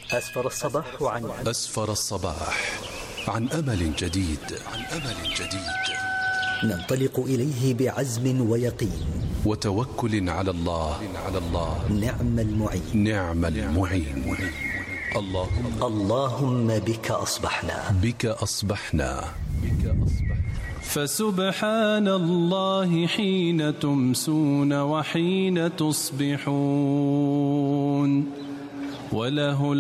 أسفر الصباح عن أمل جديد. ننطلق إليه بعزم ويقين وتوكل على الله. نعم المعين. اللهم بك أصبحنا. فسبحان الله حين تمسون وحين تصبحون، وله